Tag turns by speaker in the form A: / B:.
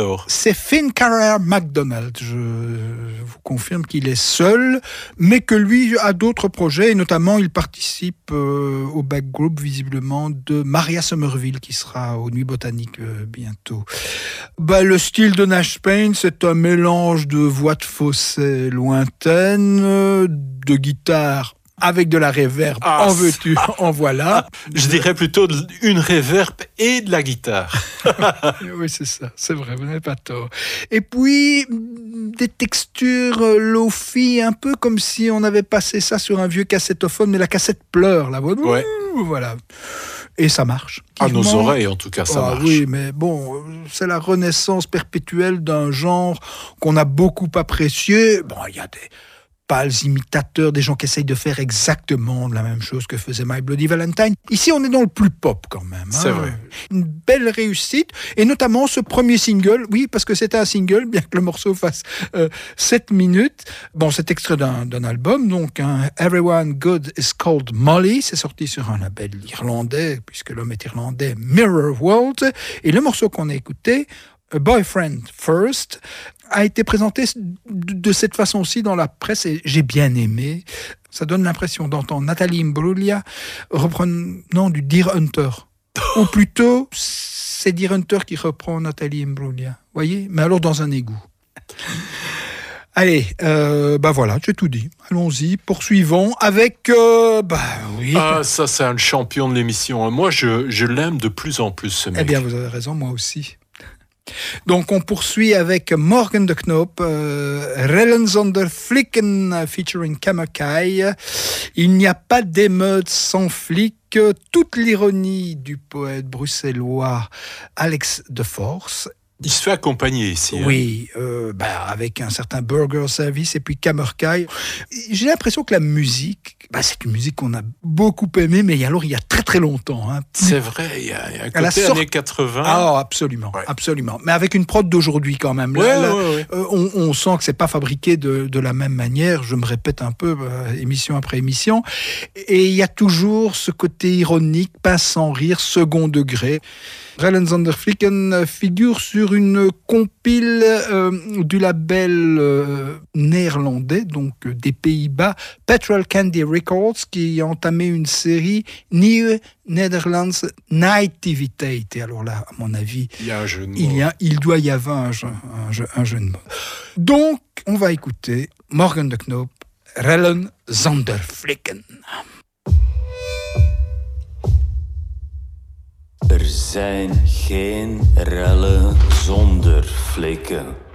A: Alors,
B: c'est Fincarair MacDonald. Je vous confirme qu'il est seul, mais que lui a d'autres projets, et notamment il participe au backgroup visiblement de Maria Somerville, qui sera aux Nuits Botaniques bientôt. Le style de Nash Payne, c'est un mélange de voix de fausset lointaines, de guitare avec de la reverb, en veux-tu, en voilà.
A: Je dirais plutôt une reverb et de la guitare.
B: Oui, c'est ça, c'est vrai, vous n'avez pas tort. Et puis, des textures lo-fi, un peu comme si on avait passé ça sur un vieux cassettophone, mais la cassette pleure, la voix.
A: Ouais.
B: Voilà. Et ça marche.
A: À nos oreilles, en tout cas, ça marche.
B: Oui, mais bon, c'est la renaissance perpétuelle d'un genre qu'on a beaucoup apprécié. Bon, il y a des pâles imitateurs, des gens qui essayent de faire exactement la même chose que faisait My Bloody Valentine. Ici, on est dans le plus pop quand même.
A: C'est vrai.
B: Une belle réussite, et notamment ce premier single, oui, parce que c'était un single, bien que le morceau fasse 7 minutes. Bon, c'est extrait d'un album, donc Everyone Good is Called Molly, c'est sorti sur un label irlandais, puisque l'homme est irlandais, Mirror World, et le morceau qu'on a écouté, A Boyfriend First, a été présenté de cette façon-ci dans la presse, et j'ai bien aimé. Ça donne l'impression d'entendre Nathalie Imbruglia reprenant du Deer Hunter. Ou plutôt, c'est Deer Hunter qui reprend Nathalie Imbruglia. Voyez ? Mais alors dans un égout. Allez, voilà, j'ai tout dit. Allons-y, poursuivons avec... oui.
A: Ça, c'est un champion de l'émission. Moi, je l'aime de plus en plus, ce mec.
B: Eh bien, vous avez raison, moi aussi. Donc on poursuit avec Morgen de Knoop, Rellen zonder Flicken featuring Kammerkai. Il n'y a pas d'émeute sans flic. Toute l'ironie du poète bruxellois Alex de Force.
A: Il se fait accompagner ici.
B: Oui, avec un certain Burger Service et puis Kammerkai. J'ai l'impression que la musique, c'est une musique qu'on a beaucoup aimée, mais alors il y a très très longtemps.
A: C'est vrai, il y a un côté années 80.
B: Ah, absolument, ouais. Absolument. Mais avec une prod d'aujourd'hui quand même.
A: Ouais.
B: On sent que c'est pas fabriqué de la même manière. Je me répète un peu, émission après émission. Et il y a toujours ce côté ironique, pas sans rire, second degré. Rellen zonder Flicken figure sur une compile du label néerlandais, donc des Pays-Bas, Petrol Candy Records, qui a entamé une série Nieuwe Nederlands Nativiteit. Et alors là, à mon avis,
A: il y a un jeu de mots.
B: Il doit y avoir un jeu de mots. Donc, on va écouter Morgen de Knoop, Rellen zonder Flicken.
C: Er zijn geen rellen zonder flikken.